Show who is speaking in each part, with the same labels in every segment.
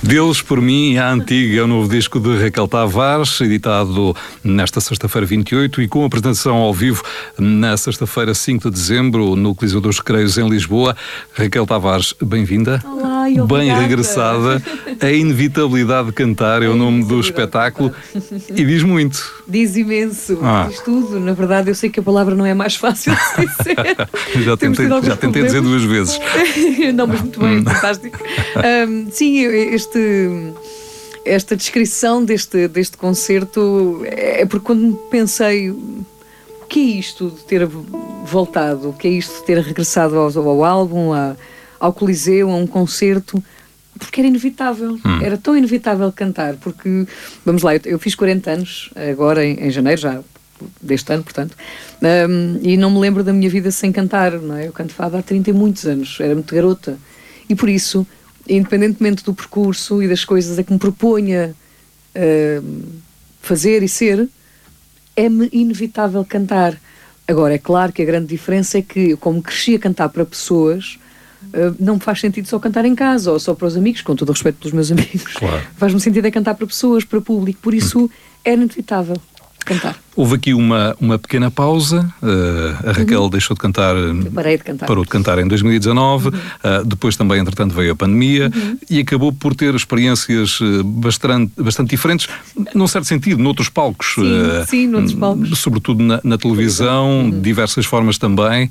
Speaker 1: Deus por mim, a Antiga, é o novo disco de Raquel Tavares, editado nesta sexta-feira 28 e com apresentação ao vivo na sexta-feira 5 de dezembro no Coliseu dos Recreios em Lisboa. Raquel Tavares, bem-vinda.
Speaker 2: Olá, e
Speaker 1: bem regressada. A inevitabilidade de cantar é o nome do espetáculo e diz muito.
Speaker 2: Diz imenso, diz tudo. Na verdade, eu sei que a palavra não é mais fácil de dizer.
Speaker 1: já tentei dizer duas vezes.
Speaker 2: Não, mas muito bem, fantástico. Sim, esta descrição deste concerto é porque quando pensei o que é isto de ter voltado, o que é isto de ter regressado ao álbum, ao Coliseu, a um concerto, porque era inevitável, era tão inevitável cantar, porque, vamos lá, eu fiz 40 anos agora em janeiro, já deste ano, portanto, e não me lembro da minha vida sem cantar, não é? Eu canto fado há 30 e muitos anos, era muito garota, e por isso, independentemente do percurso e das coisas a que me proponha fazer e ser, é-me inevitável cantar. Agora, é claro que a grande diferença é que, como cresci a cantar para pessoas, não me faz sentido só cantar em casa ou só para os amigos, com todo o respeito pelos meus amigos. Claro. Faz-me sentido é cantar para pessoas, para público, por isso é inevitável cantar.
Speaker 1: Houve aqui uma pequena pausa, a Raquel deixou de cantar, parou de cantar em 2019, depois também, entretanto, veio a pandemia e acabou por ter experiências bastante diferentes, num certo sentido, noutros palcos.
Speaker 2: Sim, noutros palcos.
Speaker 1: Sobretudo na televisão, de diversas formas também,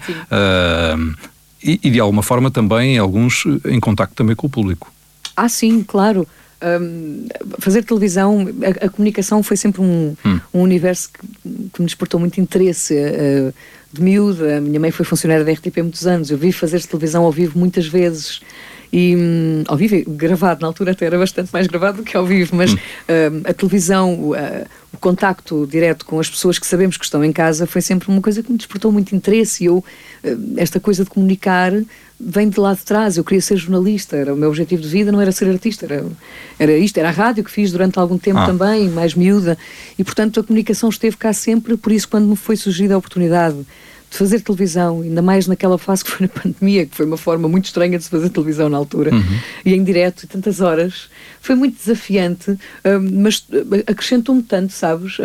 Speaker 1: e de alguma forma também, alguns em contacto também com o público.
Speaker 2: Sim, claro. Fazer televisão, a comunicação foi sempre um universo que me despertou muito interesse. De miúda, a minha mãe foi funcionária da RTP há muitos anos, eu vi fazer televisão ao vivo muitas vezes, e ao vivo, gravado, na altura até era bastante mais gravado do que ao vivo, mas a televisão, o contacto direto com as pessoas que sabemos que estão em casa foi sempre uma coisa que me despertou muito interesse, e esta coisa de comunicar vem de lá de trás. Eu queria ser jornalista, era o meu objetivo de vida, não era ser artista, era a rádio que fiz durante algum tempo também, mais miúda, e portanto a comunicação esteve cá sempre. Por isso, quando me foi surgida a oportunidade de fazer televisão, ainda mais naquela fase que foi na pandemia, que foi uma forma muito estranha de se fazer televisão na altura, e em direto, e tantas horas, foi muito desafiante, mas acrescentou-me tanto, sabes,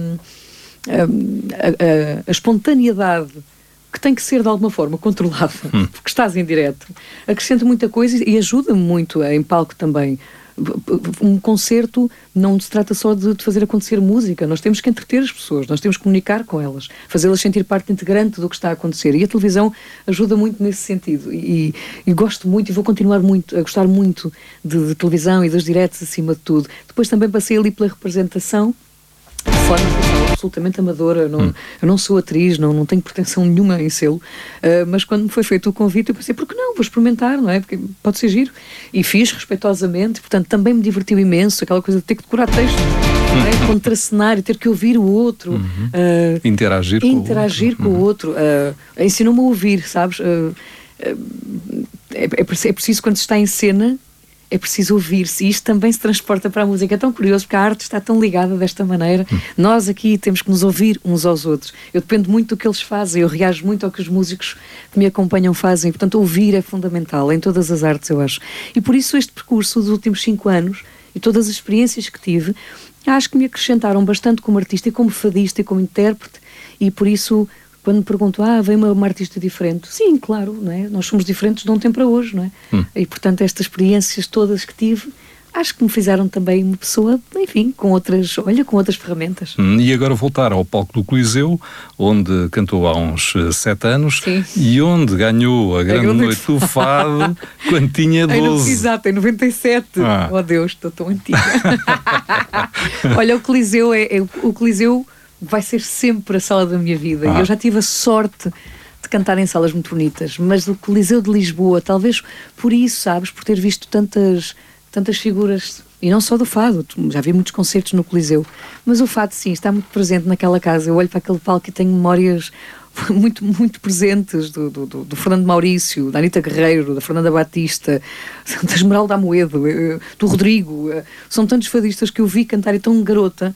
Speaker 2: a espontaneidade que tem que ser de alguma forma controlada, porque estás em direto, acrescenta muita coisa e ajuda-me muito em palco também. Um concerto não se trata só de fazer acontecer música, nós temos que entreter as pessoas, nós temos que comunicar com elas, fazê-las sentir parte integrante do que está a acontecer, e a televisão ajuda muito nesse sentido, e gosto muito e vou continuar a gostar muito de televisão e dos diretos acima de tudo. Depois também passei ali pela representação de forma absolutamente amadora. Eu não sou atriz, não tenho pretensão nenhuma em sê-lo, mas quando me foi feito o convite eu pensei, por que não? Vou experimentar, não é? Porque pode ser giro. E fiz respeitosamente, portanto também me divertiu imenso, aquela coisa de ter que decorar texto, não é? Contracenar e ter que ouvir o outro.
Speaker 1: Interagir
Speaker 2: com o outro. Ensinou-me a ouvir, sabes? É preciso, quando se está em cena, é preciso ouvir-se, e isto também se transporta para a música. É tão curioso porque a arte está tão ligada desta maneira. Nós aqui temos que nos ouvir uns aos outros. Eu dependo muito do que eles fazem, eu reajo muito ao que os músicos que me acompanham fazem, portanto ouvir é fundamental em todas as artes, eu acho. E por isso este percurso dos últimos 5 anos e todas as experiências que tive, acho que me acrescentaram bastante como artista e como fadista e como intérprete, e por isso, quando me perguntam, vem uma artista diferente, sim, claro, não é? Nós somos diferentes de ontem para hoje, não é? E portanto estas experiências todas que tive, acho que me fizeram também uma pessoa, enfim, com outras ferramentas.
Speaker 1: E agora voltar ao palco do Coliseu, onde cantou há uns 7 anos, sim, e onde ganhou a grande noite do fado quando tinha 12.
Speaker 2: Exato, em 97. Oh Deus, estou tão antiga. Olha, o Coliseu vai ser sempre a sala da minha vida. E eu já tive a sorte de cantar em salas muito bonitas, mas o Coliseu de Lisboa, talvez por isso, sabes, por ter visto tantas figuras, e não só do fado, já vi muitos concertos no Coliseu, mas o fado sim, está muito presente naquela casa. Eu olho para aquele palco e tenho memórias muito, muito presentes do Fernando Maurício, da Anita Guerreiro, da Fernanda Batista, da Esmeralda Amoedo, do Rodrigo. São tantos fadistas que eu vi cantar, e tão garota,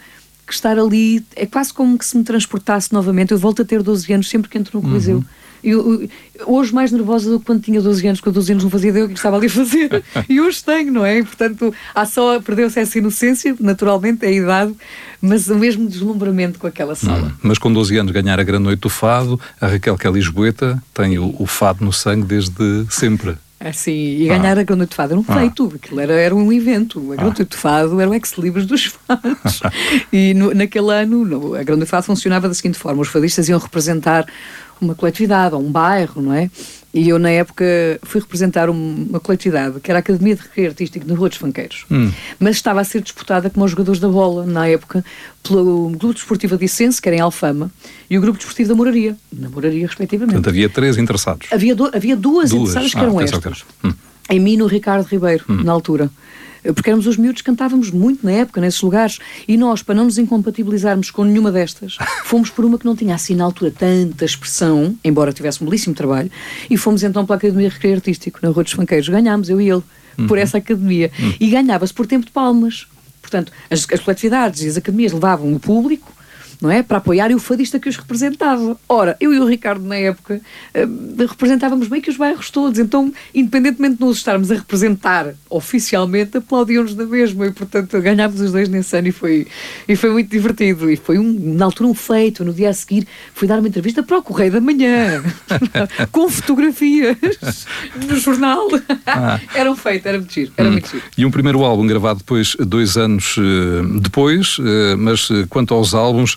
Speaker 2: que estar ali é quase como que se me transportasse novamente. Eu volto a ter 12 anos sempre que entro no Coliseu. Eu, hoje mais nervosa do que quando tinha 12 anos, porque 12 anos não fazia ideia o que estava ali a fazer. E hoje tenho, não é? E, portanto, perdeu-se essa inocência, naturalmente, é a idade, mas o mesmo deslumbramento com aquela sala.
Speaker 1: Mas com 12 anos ganhar a Grande Noite do Fado, a Raquel, que é lisboeta, tem o fado no sangue desde sempre.
Speaker 2: Assim, e ganhar a Grande Noite do Fado era um feito, aquilo era um evento. A Grande Noite do Fado era o ex-libris dos fados. E naquele ano, a Grande Noite do Fado funcionava da seguinte forma: os fadistas iam representar uma coletividade ou um bairro, não é? E eu, na época, fui representar uma coletividade que era a Academia de Recreio Artístico de Rua dos Fanqueiros. Mas estava a ser disputada como os jogadores da bola, na época, pelo Grupo Desportivo Adicense, que era em Alfama, e o Grupo Desportivo da Moraria, na Moraria, respectivamente.
Speaker 1: Portanto, havia 3 interessados.
Speaker 2: Havia duas interessadas que eram estas. Em mim e no Ricardo Ribeiro, na altura. Porque éramos os miúdos, cantávamos muito na época, nesses lugares, e nós, para não nos incompatibilizarmos com nenhuma destas, fomos por uma que não tinha assim na altura tanta expressão, embora tivesse um belíssimo trabalho, e fomos então pela Academia de Recreio Artístico, na Rua dos Fanqueiros. Ganhámos, eu e ele, por essa academia. E ganhava-se por tempo de palmas. Portanto, as coletividades e as academias levavam o público, não é? Para apoiar, e o fadista que os representava. Ora, eu e o Ricardo, na época, representávamos bem que os bairros todos, então, independentemente de nós estarmos a representar oficialmente, aplaudiam-nos da mesma, e, portanto, ganhámos os dois nesse ano, e foi muito divertido, e foi, na altura, um feito. No dia a seguir, fui dar uma entrevista para o Correio da Manhã, com fotografias, no jornal. Era um feito, era muito giro,
Speaker 1: E um primeiro álbum gravado depois, 2 anos depois, mas quanto aos álbuns,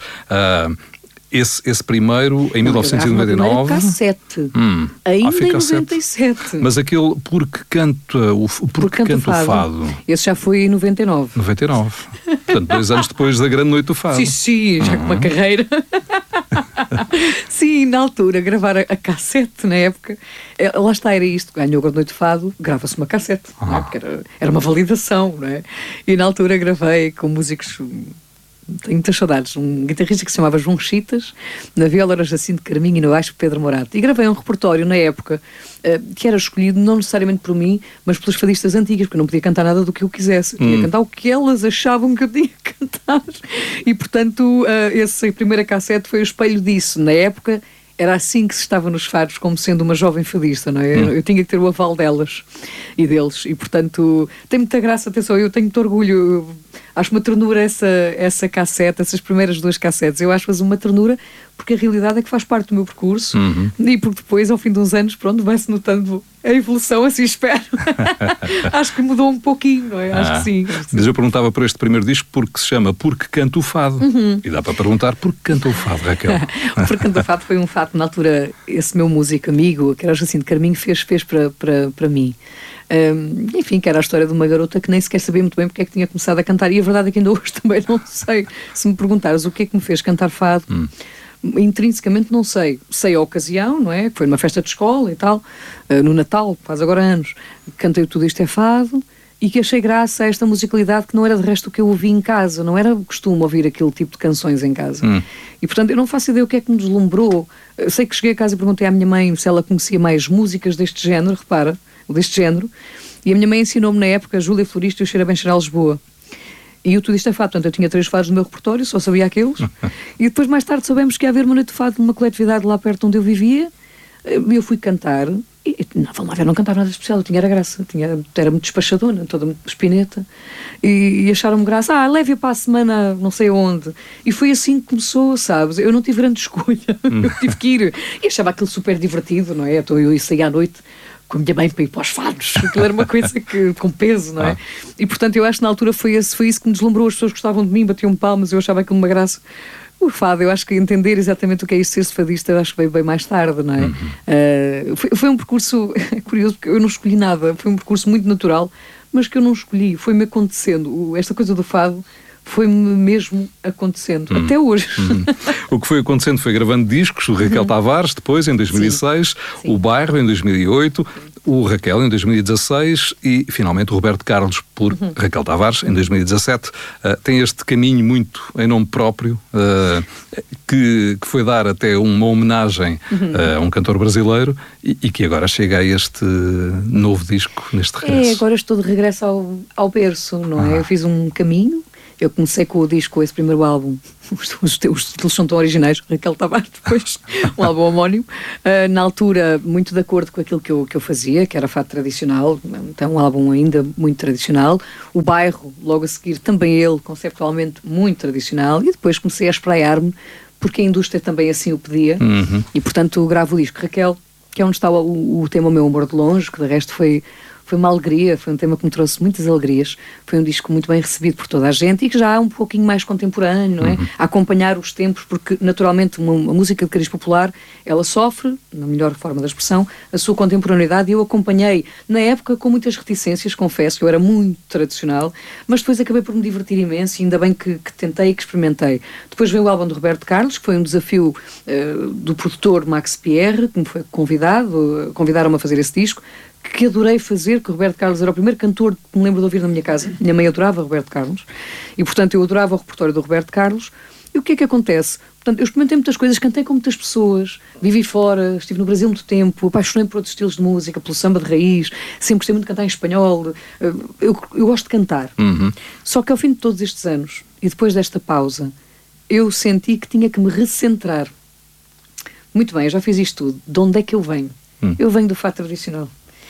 Speaker 1: esse primeiro em 1999.
Speaker 2: Cassete. Ainda em 97.
Speaker 1: Mas aquele Porque Canto o Fado.
Speaker 2: Esse já foi em 99.
Speaker 1: Portanto, 2 anos depois da Grande Noite do Fado.
Speaker 2: Sim, já com uma carreira. Sim, na altura, gravar a cassete, na época, lá está, era isto, ganhou a Grande Noite do Fado, grava-se uma cassete, não é? Porque era uma validação, não é? E na altura gravei com músicos. Tenho muitas saudades. Um guitarrista que se chamava João Chitas, na viola era Jacinto Carminho e no baixo Pedro Morato. E gravei um repertório na época que era escolhido não necessariamente por mim, mas pelas fadistas antigas, porque eu não podia cantar nada do que eu quisesse. Eu tinha que cantar o que elas achavam que eu tinha que cantar. E, portanto, essa primeira cassete foi o espelho disso. Na época, era assim que se estava nos fados, como sendo uma jovem fadista, não é? Eu tinha que ter o aval delas e deles. E, portanto, tem muita graça, atenção, eu tenho muito orgulho. Acho uma ternura essa cassete, essas primeiras 2 cassetes. Eu acho-as uma ternura porque a realidade é que faz parte do meu percurso e porque depois, ao fim de uns anos, pronto, vai-se notando a evolução, assim espero. Acho que mudou um pouquinho, não é? Acho que sim.
Speaker 1: Mas eu perguntava por este primeiro disco porque se chama Porque Canto o Fado. E dá para perguntar porque cantou o fado, Raquel.
Speaker 2: Porque Canto o Fado foi um fado, na altura, esse meu músico amigo, que era o Jacinto Carminho, fez para mim. Enfim, que era a história de uma garota que nem sequer sabia muito bem porque é que tinha começado a cantar, e a verdade é que ainda hoje também não sei. Se me perguntares o que é que me fez cantar fado, intrinsecamente não sei. Sei a ocasião, não é? Foi numa festa de escola e tal, no Natal, faz agora anos, cantei Tudo Isto é Fado, e que achei graça a esta musicalidade que não era de resto o que eu ouvi em casa, não era costume ouvir aquele tipo de canções em casa. E portanto eu não faço ideia o que é que me deslumbrou. Eu sei que cheguei a casa e perguntei à minha mãe se ela conhecia mais músicas deste género, repara, deste género, e a minha mãe ensinou-me na época Júlia Florista e o Cheira Bem Cheira a Lisboa. E o Tudo Isto é Fado, portanto eu tinha 3 fados no meu repertório, só sabia aqueles. E depois mais tarde soubemos que ia haver uma noite de fado numa coletividade lá perto onde eu vivia. Eu fui cantar e não cantava nada especial, eu tinha era graça, era muito despachadona, toda muito espineta, e acharam-me graça, leve-a para a semana não sei onde, e foi assim que começou, sabes, eu não tive grande escolha, eu tive que ir, e achava aquilo super divertido, não é? Então eu saía à noite com a minha mãe para ir para os fados, aquilo era uma coisa com peso, não é? E portanto eu acho que na altura foi isso que me deslumbrou, as pessoas gostavam de mim, batiam palmas, eu achava aquilo uma graça. O fado, eu acho que entender exatamente o que é isso ser fadista, eu acho que veio bem mais tarde, não é? Foi um percurso curioso, porque eu não escolhi nada, foi um percurso muito natural, mas que eu não escolhi, foi-me acontecendo. Esta coisa do fado foi-me mesmo acontecendo, até hoje.
Speaker 1: O que foi acontecendo foi gravando discos, o Raquel Tavares depois, em 2006, sim. O Bairro em 2008, o Raquel em 2016 e finalmente o Roberto Carlos por Raquel Tavares em 2017. Tem este caminho muito em nome próprio, que foi dar até uma homenagem a um cantor brasileiro e que agora chega a este novo disco, neste regresso.
Speaker 2: Agora estou de regresso ao berço, não é? Eu fiz um caminho. Eu comecei com o disco, esse primeiro álbum, os títulos são tão originais, Raquel Tavares, depois um álbum homónimo, na altura muito de acordo com aquilo que eu fazia, que era fado tradicional, então um álbum ainda muito tradicional. O Bairro, logo a seguir, também ele, conceptualmente muito tradicional, e depois comecei a espraiar-me, porque a indústria também assim o pedia, e portanto gravo o disco Raquel, que é onde está o tema Meu Amor de Longe, que de resto foi uma alegria, foi um tema que me trouxe muitas alegrias, foi um disco muito bem recebido por toda a gente e que já é um pouquinho mais contemporâneo, não é? A acompanhar os tempos, porque naturalmente uma música de cariz popular, ela sofre, na melhor forma da expressão, a sua contemporaneidade, e eu acompanhei na época com muitas reticências, confesso, que eu era muito tradicional, mas depois acabei por me divertir imenso e ainda bem que tentei e que experimentei. Depois veio o álbum do Roberto Carlos, que foi um desafio do produtor Max Pierre, que me foi convidaram-me a fazer esse disco, que adorei fazer, que o Roberto Carlos era o primeiro cantor que me lembro de ouvir na minha casa. Minha mãe adorava Roberto Carlos e, portanto, eu adorava o repertório do Roberto Carlos. E o que é que acontece? Portanto, eu experimentei muitas coisas, cantei com muitas pessoas, vivi fora, estive no Brasil muito tempo, apaixonei por outros estilos de música, pelo samba de raiz, sempre gostei muito de cantar em espanhol. Eu gosto de cantar. Só que ao fim de todos estes anos, e depois desta pausa, eu senti que tinha que me recentrar. Muito bem, eu já fiz isto tudo. De onde é que eu venho? Eu venho do fado tradicional.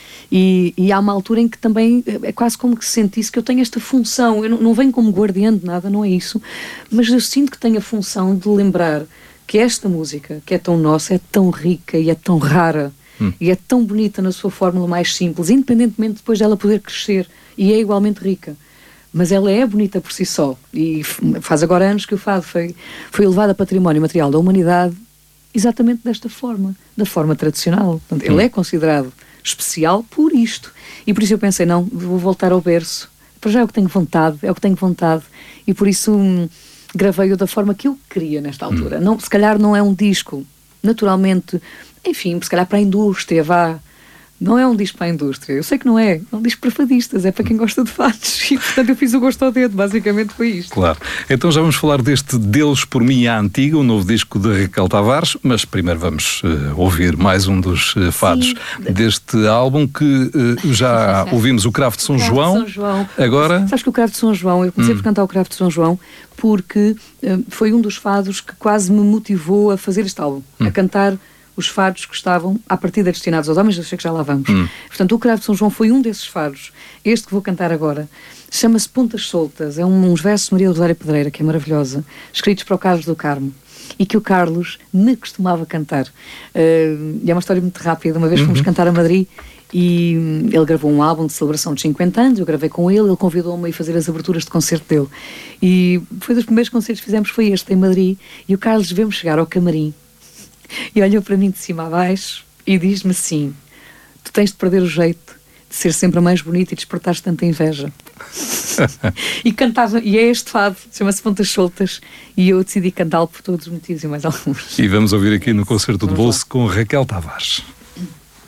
Speaker 2: E há uma altura em que também é quase como que sentisse que eu tenho esta função. Eu não venho como guardiã de nada, não é isso, mas eu sinto que tenho a função de lembrar que esta música, que é tão nossa, é tão rica e é tão rara e é tão bonita na sua fórmula mais simples, independentemente depois dela poder crescer, e é igualmente rica, mas ela é bonita por si só. E faz agora anos que o fado foi elevado a património material da humanidade exatamente desta forma, da forma tradicional. Portanto, ele é considerado especial por isto. E por isso eu pensei, não, vou voltar ao berço. Para já é o que tenho vontade. E por isso gravei-o da forma que eu queria nesta altura. Não, se calhar não é um disco, naturalmente, enfim, se calhar para a indústria, vá. Não é um disco para a indústria, eu sei que não é um disco para fadistas, é para quem gosta de fados, e portanto eu fiz o gosto ao dedo, basicamente foi isto.
Speaker 1: Claro, então já vamos falar deste Deus por mim à Antiga, o novo disco de Raquel Tavares, mas primeiro vamos ouvir mais um dos fados deste álbum, que já ouvimos o Cravo de São João. Agora...
Speaker 2: Sabes que o Cravo de São João, eu comecei por cantar o Cravo de São João porque foi um dos fados que quase me motivou a fazer este álbum, a cantar os fados que estavam à partida destinados aos homens, eu sei que já lá vamos. Portanto, o Cravo de São João foi um desses fados. Este que vou cantar agora chama-se Pontas Soltas, é uns versos de Maria do Rosário Pedreira, que é maravilhosa, escritos para o Carlos do Carmo, e que o Carlos me costumava cantar. E é uma história muito rápida. Uma vez fomos cantar a Madrid e ele gravou um álbum de celebração de 50 anos, eu gravei com ele convidou-me a ir fazer as aberturas de concerto dele. E foi dos primeiros concertos que fizemos, foi este, em Madrid, e o Carlos vê-me chegar ao camarim e olhou para mim de cima a baixo e diz-me assim: tu tens de perder o jeito de ser sempre a mais bonita e despertares tanta inveja. E cantava, e é este fado, chama-se Pontas Soltas, e eu decidi cantá-lo por todos os motivos e mais alguns.
Speaker 1: E vamos ouvir aqui no Concerto de Bolso com Raquel Tavares.